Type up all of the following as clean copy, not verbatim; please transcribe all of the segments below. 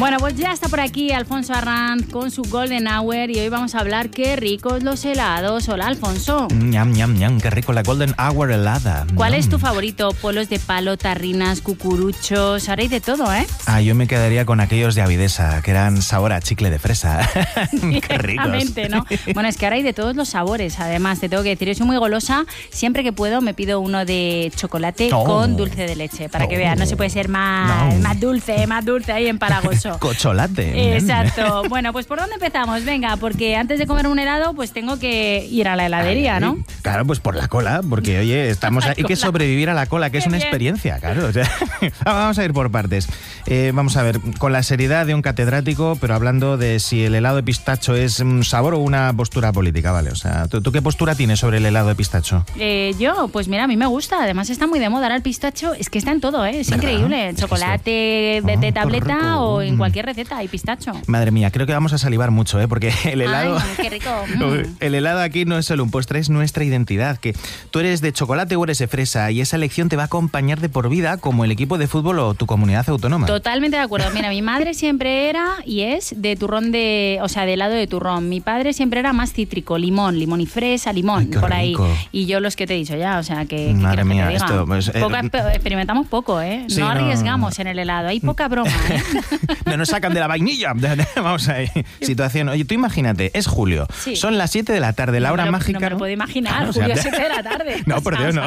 Bueno, pues ya está por aquí Alfonso Arranz con su Golden Hour y hoy vamos a hablar qué ricos los helados. Hola, Alfonso. Ñam, ñam, ñam, qué rico la Golden Hour helada. ¿Cuál es tu favorito? Polos de palo, tarrinas, cucuruchos, ahora hay de todo, ¿eh? Yo me quedaría con aquellos de Avidesa, que eran sabor a chicle de fresa. Qué ricos. ¿No? Bueno, es que ahora hay de todos los sabores, además, te tengo que decir, yo soy muy golosa, siempre que puedo me pido uno de chocolate con dulce de leche, para que veas, no se puede ser más dulce ahí empalagoso. Cocholate. Exacto. Bueno, pues ¿por dónde empezamos? Venga, porque antes de comer un helado, pues tengo que ir a la heladería, ¿no? Claro, pues por la cola, porque oye, hay que sobrevivir a la cola, que es una experiencia, claro. O sea, vamos a ir por partes. Vamos a ver, con la seriedad de un catedrático, pero hablando de si el helado de pistacho es un sabor o una postura política, ¿vale? O sea, ¿tú qué postura tienes sobre el helado de pistacho? Yo, pues mira, a mí me gusta. Además está muy de moda ahora el pistacho. Es que está en todo, ¿eh? Es increíble. El chocolate de tableta o en cualquier receta hay pistacho. Madre mía, creo que vamos a salivar mucho, ¿eh? Porque el helado... Ay, qué rico. El helado aquí no es solo un postre, es nuestra identidad. Que tú eres de chocolate o eres de fresa y esa elección te va a acompañar de por vida como el equipo de fútbol o tu comunidad autónoma. Totalmente de acuerdo. Mira, mi madre siempre era y es de turrón de helado de turrón. Mi padre siempre era más cítrico, limón y fresa, limón, ay, por rico. ahí. Y yo los que te he dicho ya, o sea, que madre mía, que te esto pues, experimentamos poco, ¿eh? Sí, no arriesgamos en el helado, hay poca broma, ¿eh? No nos sacan de la vainilla. Vamos ahí. Situación. Oye, tú imagínate, es julio. Sí. Son las 7 de la tarde, la hora mágica. No me lo puedo imaginar, claro, julio 7 de la tarde. No, por Dios, no.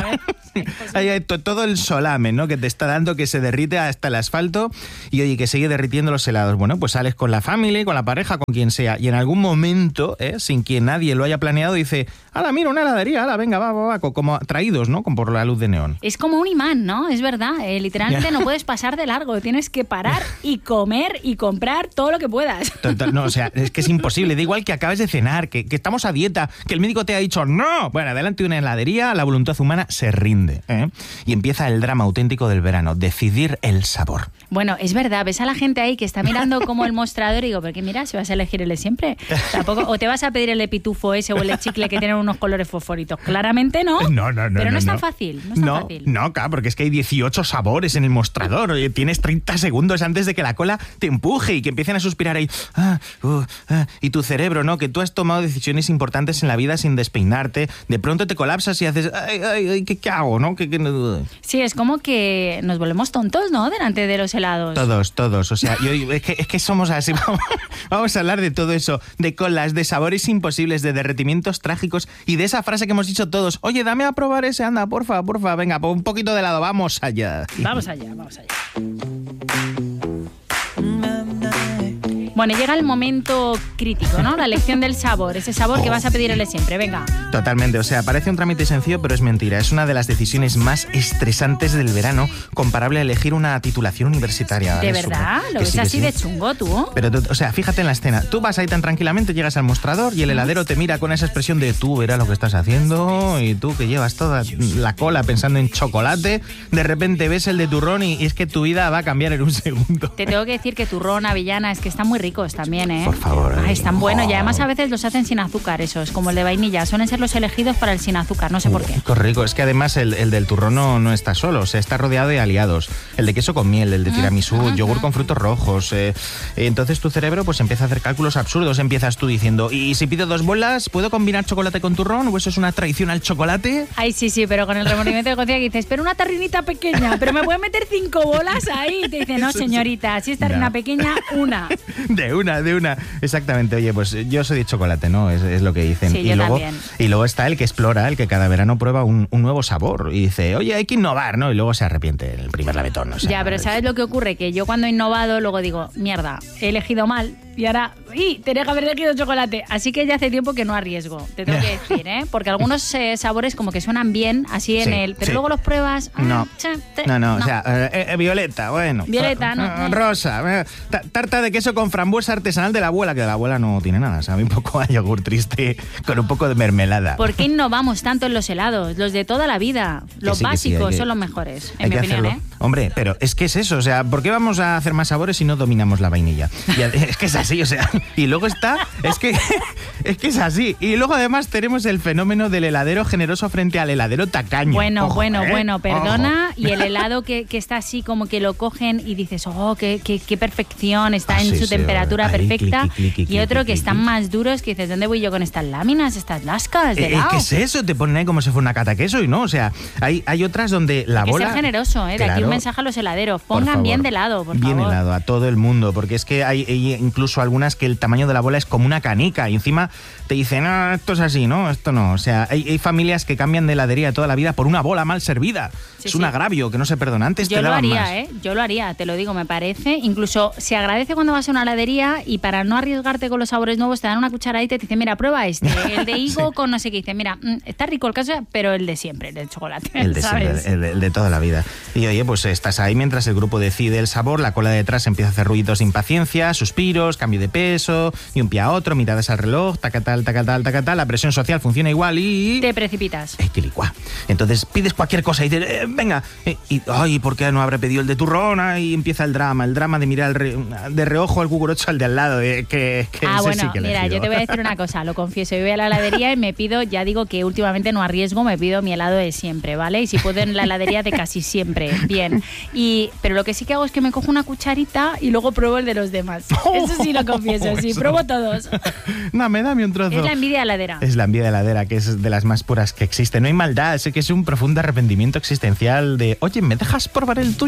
Hay todo el solame, ¿no? Que te está dando, que se derrite hasta el asfalto y oye, que sigue derritiendo los helados. Bueno, pues sales con la familia, con la pareja, con quien sea, y en algún momento, sin que nadie lo haya planeado, dice, ¡hala, mira, una heladería! ¡Hala, venga, va! Como atraídos, ¿no? Por la luz de neón. Es como un imán, ¿no? Es verdad. Literalmente no puedes pasar de largo. Tienes que parar y comer y comprar todo lo que puedas. Total, no, o sea, es que es imposible. Da igual que acabes de cenar, que estamos a dieta, que el médico te ha dicho ¡no! Bueno, adelante de una heladería, la voluntad humana se rinde, ¿eh? Y empieza el drama auténtico del verano, decidir el sabor. Bueno, es verdad, ves a la gente ahí que está mirando como el mostrador y digo, ¿pero qué mira? Si vas a elegir el de siempre. Tampoco, o te vas a pedir el de pitufo ese o el de chicle que tienen unos colores fosforitos. Claramente no. No. Pero no es tan fácil. No, claro, porque es que hay 18 sabores en el mostrador. Oye, tienes 30 segundos antes de que la cola te empuje y que empiecen a suspirar ahí. Y tu cerebro, ¿no? Que tú has tomado decisiones importantes en la vida sin despeinarte. De pronto te colapsas y haces, ay, ¿qué hago, no? Sí, es como que nos volvemos tontos, ¿no? Delante de los helados. Todos. O sea, es que somos así. Vamos a hablar de todo eso, de colas, de sabores imposibles, de derretimientos trágicos y de esa frase que hemos dicho todos. Oye, dame a probar ese, anda, porfa, venga, un poquito de helado, vamos allá. Vamos allá. Bueno, llega el momento crítico, ¿no? La elección del sabor, ese sabor que vas a pedirle siempre, venga. Totalmente, o sea, parece un trámite sencillo, pero es mentira. Es una de las decisiones más estresantes del verano, comparable a elegir una titulación universitaria. ¿De verdad? ¿Lo ves así de chungo tú? Pero, o sea, fíjate en la escena. Tú vas ahí tan tranquilamente, llegas al mostrador y el heladero te mira con esa expresión de tú verás lo que estás haciendo y tú que llevas toda la cola pensando en chocolate, de repente ves el de turrón y es que tu vida va a cambiar en un segundo. Te tengo que decir que turrón, avellana, es que está muy ricos también, ¿eh? Por favor. Ay, están buenos y además a veces los hacen sin azúcar esos, como el de vainilla. Suelen ser los elegidos para el sin azúcar, no sé por qué. Qué rico. Es que además el del turrón no está solo, o sea, está rodeado de aliados. El de queso con miel, el de tiramisú, yogur con frutos rojos. Entonces tu cerebro pues empieza a hacer cálculos absurdos. Empiezas tú diciendo, ¿y si pido 2 bolas, puedo combinar chocolate con turrón? ¿O eso es una traición al chocolate? Ay, sí, pero con el remordimiento de conciencia que dices, pero una tarrinita pequeña, pero me pueden meter 5 bolas ahí. Y te dice, no, señorita, si es tarrina pequeña, una. De una. Exactamente. Oye, pues yo soy de chocolate, ¿no? Es lo que dicen. Sí, yo también. Y luego está el que explora, el que cada verano prueba un nuevo sabor y dice, oye, hay que innovar, ¿no? Y luego se arrepiente en el primer lametón. O sea, ya, pero ¿sabes lo que ocurre? Que yo cuando he innovado, luego digo, mierda, he elegido mal y ahora, tenía que haber elegido chocolate. Así que ya hace tiempo que no arriesgo, te tengo que decir, ¿eh? Porque algunos sabores como que suenan bien, así en el... Pero luego los pruebas... No, o sea, violeta, bueno. Violeta, no. Rosa, tarta de queso con frambuesa artesanal de la abuela, que de la abuela no tiene nada, sabe un poco a yogur triste con un poco de mermelada. ¿Por qué innovamos tanto en los helados? Los de toda la vida, los básicos son los mejores, en mi opinión, ¿eh? Hombre, pero es que es eso, o sea, ¿por qué vamos a hacer más sabores si no dominamos la vainilla? Es que es así, o sea, y luego está, es que es así. Y luego además tenemos el fenómeno del heladero generoso frente al heladero tacaño. Bueno, Ojo, bueno, perdona. Ojo. Y el helado que está así como que lo cogen y dices, oh, qué perfección, está en su temperatura perfecta. Y otro que están más duros que dices, ¿dónde voy yo con estas láminas, estas lascas de helado? ¿Qué es eso? Te ponen ahí como si fuera una cata queso y no, o sea, hay otras donde la bola... Hay que ser generoso, ¿eh? De aquí un mensaje a los heladeros. Pongan bien de helado, por favor. Bien helado, a todo el mundo, porque es que hay incluso algunas que el tamaño de la bola es como una canica y encima te dicen, no, esto es así, ¿no? Esto no. O sea, hay familias que cambian de heladería toda la vida por una bola mal servida. Sí, es un agravio que no se perdona. Antes yo te daban más. Yo lo haría, te lo digo, me parece. Incluso se agradece cuando vas a una heladería y para no arriesgarte con los sabores nuevos te dan una cucharadita y te dicen, mira, prueba este, el de higo con no sé qué. Dice, mira, está rico el caso, pero el de siempre, el de chocolate. El de ¿sabes? siempre, el de toda la vida. Y oye, pues estás ahí mientras el grupo decide el sabor, la cola de detrás empieza a hacer ruidos de impaciencia, suspiros, cambio de peso, de un pie a otro, miradas al reloj, tacatal, la presión social funciona igual y... Te precipitas. Entonces pides cualquier cosa y dices, venga, ay, ¿por qué no habré pedido el de turrón? Y empieza el drama de mirar de reojo al cucurucho al de al lado. Que bueno, sí que mira, yo te voy a decir una cosa, lo confieso, yo voy a la heladería y me pido, ya digo que últimamente no arriesgo, me pido mi helado de siempre, ¿vale? Y si puedo en la heladería de casi siempre, bien. Pero lo que sí que hago es que me cojo una cucharita y luego pruebo el de los demás. Eso sí lo confieso, sí, pruebo todos. Dame un trozo. Es la envidia heladera. Es la envidia heladera, que es de las más puras que existe. No hay maldad, sé que es un profundo arrepentimiento existencial de, oye, ¿me dejas probar el tuyo?